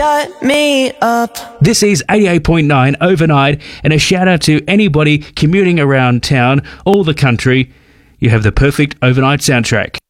Shut me up. This is 88.9 Overnight, and a shout out to anybody commuting around town or the country. You have the perfect overnight soundtrack.